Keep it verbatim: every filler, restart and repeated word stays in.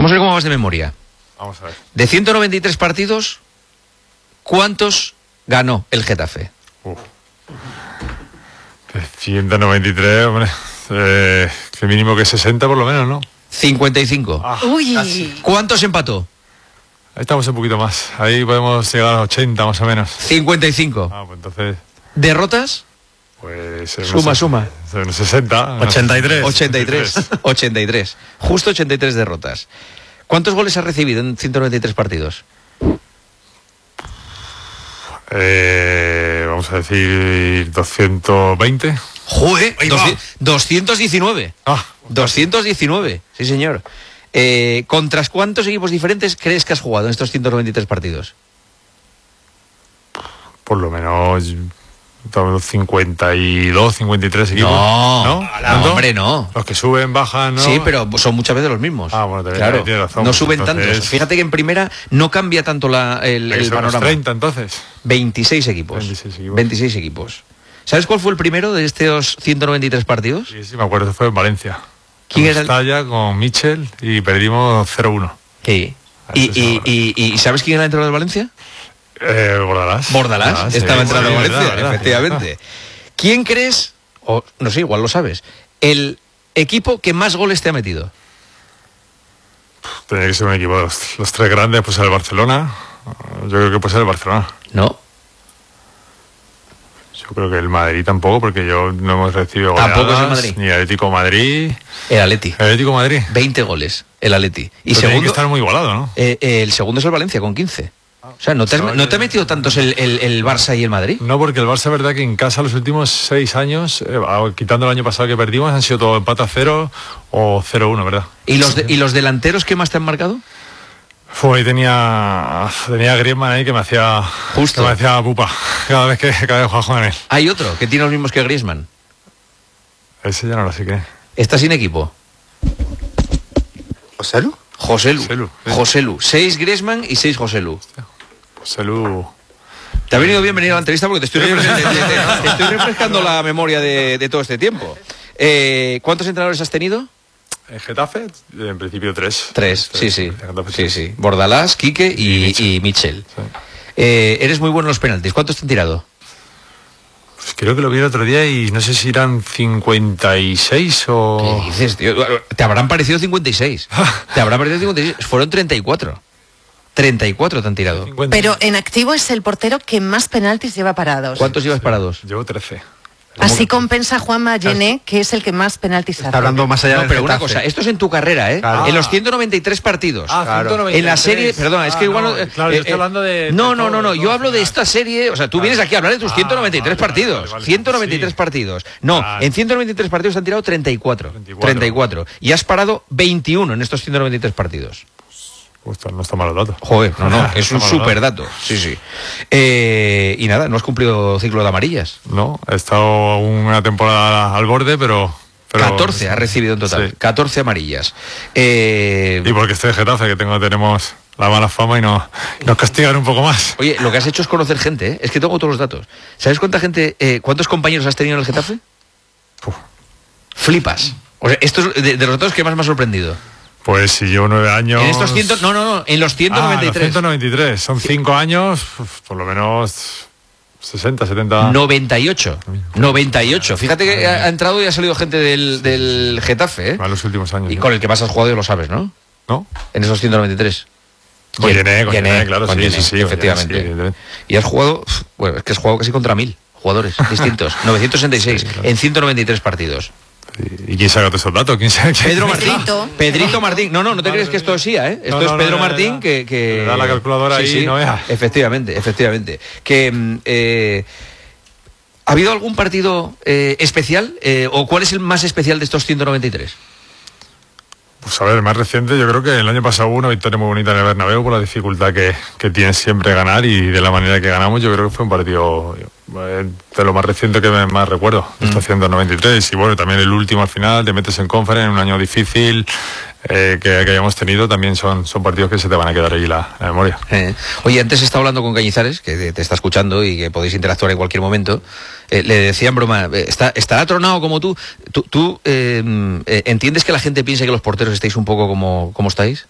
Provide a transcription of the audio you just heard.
Vamos a ver cómo vas de memoria. Vamos a ver. De ciento noventa y tres partidos, ¿cuántos ganó el Getafe? Uf. De ciento noventa y tres, hombre. Eh, que mínimo que sesenta por lo menos, ¿no? cincuenta y cinco. Ah, Uy. casi. ¿Cuántos empató? Ahí estamos un poquito más. Ahí podemos llegar a ochenta más o menos. cincuenta y cinco. Ah, pues entonces... ¿Derrotas? Pues... eh, Suma, unos- suma. unos sesenta. ochenta y tres. ochenta y tres. ochenta y tres. Justo ochenta y tres derrotas. ¿Cuántos goles has recibido en ciento noventa y tres partidos? Eh, vamos a decir doscientos veinte. ¡Joder! Ahí va. doscientos diecinueve. Ah, doscientos diecinueve, sí señor. Eh, ¿Contra cuántos equipos diferentes crees que has jugado en estos ciento noventa y tres partidos? por lo menos cincuenta y dos, cincuenta y tres equipos. No, ¿No? no, ¿Tanto? hombre, no. Los que suben, bajan, ¿no? Sí, pero son muchas veces los mismos. Ah, bueno, también- claro, también tiene razón. no suben Entonces- tantos. Fíjate que en primera no cambia tanto la, el, Hay que el ser unos panorama. treinta entonces. veintiséis equipos. veintiséis equipos. veintiséis equipos. ¿Sabes cuál fue el primero de estos ciento noventa y tres partidos? Sí, sí, me acuerdo, fue en Valencia. ¿Quién era el- Estalla con Michel y perdimos cero uno. Sí. Ah, ¿Y, eso y, es y, y sabes quién era el entrenador de Valencia? Eh, Bordalás. Bordalás, Ah, sí, estaba sí, entrando a verdad, Valencia, verdad, efectivamente. verdad. ¿Quién crees, o no sé, igual lo sabes, el equipo que más goles te ha metido? Tenía que ser un equipo, los, los tres grandes, pues el Barcelona. Yo creo que puede ser el Barcelona. No. Yo creo que el Madrid tampoco, porque yo no hemos recibido Tampoco goleadas, es el Madrid. ni Atlético Madrid. El Atleti. El Atlético Madrid. veinte goles, el Atleti. Y Pero tiene que segundo, estar muy igualado, ¿no? eh, eh, el segundo es el Valencia con quince. O sea, ¿no te, has- no te ha metido tantos el, el, el Barça y el Madrid? No, porque el Barça es verdad que en casa los últimos seis años, eh, quitando el año pasado que perdimos, han sido todo empate a cero o cero uno, ¿verdad? ¿Y los, de- ¿Y los delanteros qué más te han marcado? Fue, ahí tenía, tenía Griezmann ahí que me hacía, Justo. que me hacía pupa cada vez que cada vez jugaba con él. Hay otro que tiene los mismos que Griezmann. Ese ya no lo sé qué. Está sin equipo. ¿José Lu? José Lu. José Lu, sí. José Lu. Seis Griezmann y seis José Lu. José Lu. Te ha venido bien venir a la entrevista porque te estoy, refres- te- te- te estoy refrescando la memoria de, de todo este tiempo. Eh, ¿Cuántos entrenadores has tenido? En Getafe, en principio tres. Tres, sí, sí. En Getafe, Sí, tres. sí. Bordalás, Quique y, Y Michel. y Michel. Sí. Eh, eres muy bueno en los penaltis. ¿Cuántos te han tirado? Pues creo que lo vi el otro día y no sé si eran cincuenta y seis o... ¿Qué dices, tío? Te habrán parecido cincuenta y seis. Te habrán parecido cincuenta y seis. Fueron treinta y cuatro. treinta y cuatro te han tirado. cincuenta. Pero en activo es el portero que más penaltis lleva parados. ¿Cuántos llevas parados? Llevo trece. Así compensa Juanma Gené, que es el que más penaltis hace. Está hablando más allá No, del pero una Getafe. cosa, esto es en tu carrera, ¿eh? Claro. En los ciento noventa y tres partidos. Ah, Claro. ciento noventa y tres. En la serie, perdona, es que Ah, igual... no, eh, claro, yo eh, estoy eh, hablando de... No, de no, todo, no, no, de yo todo, hablo de final. esta serie, o sea, tú vienes aquí a hablar de tus Ah, ciento noventa y tres vale, partidos. vale, vale. ciento noventa y tres Sí. partidos. No, Vale. en ciento noventa y tres partidos han tirado treinta y cuatro. treinta y cuatro. treinta y cuatro. Y has parado veintiuno en estos ciento noventa y tres partidos. Uf, no está mal el dato. Joder, no, no, es Está un mal el super dato. Sí, sí. Eh, y nada, no has cumplido ciclo de amarillas. No, he estado una temporada al borde, pero... pero catorce has recibido en total. Sí. catorce amarillas. Eh, Y porque estoy de Getafe, que tengo, tenemos la mala fama y, no, y nos castigan un poco más. Oye, lo que has hecho es conocer gente, ¿eh? Es que tengo todos los datos. ¿Sabes cuánta gente, eh, cuántos compañeros has tenido en el Getafe? Uf. Flipas. O sea, esto es de, de los datos que más me ha sorprendido. Pues si llevo nueve años... En estos ciento, no, no, no, en los ciento noventa y Ah, tres. ciento noventa y tres. Son cinco años, uf, por lo menos sesenta, setenta... noventa y ocho. noventa y ocho. Fíjate que ha, ha entrado y ha salido gente del, del Getafe, ¿eh? A los últimos años. Y ¿no? con el que más has jugado, ya lo sabes, ¿no? ¿No? En esos ciento noventa y tres. Con Gené, con Gené, claro, con sí, Gené, sí, sí, efectivamente. sí, evidentemente. Y has jugado, uf, bueno, es que has jugado casi contra mil jugadores distintos. novecientos sesenta y seis Sí, claro. en ciento noventa y tres partidos. ¿Y quién saca todos esos datos? ¿Quién saca? Pedro Martín. Pedrito. Pedrito Martín. No, no, no te crees que esto es I A, ¿eh? Esto No, es no, Pedro no, ya, Martín ya. que, que... Le da la calculadora ahí y no vea. Efectivamente, efectivamente. Que... mm, eh, ¿ha habido algún partido eh, especial? Eh, ¿O cuál es el más especial de estos ciento noventa y tres? Pues a ver, el más reciente, yo creo que el año pasado hubo una victoria muy bonita en el Bernabéu por la dificultad que, que tiene siempre ganar y de la manera que ganamos, yo creo que fue un partido eh, de lo más reciente que me, más recuerdo, de estos ciento noventa y tres. Y bueno, también el último al final, te metes en Conference en un año difícil eh, que, que hayamos tenido, también son, son partidos que se te van a quedar ahí la, la memoria. Eh, Oye, antes he estado hablando con Cañizares, que te, te está escuchando y que podéis interactuar en cualquier momento. Eh, le decía en broma, eh, está, estará tronado como tú. ¿Tú, tú eh, eh, entiendes que la gente piense que los porteros estáis un poco como, como estáis?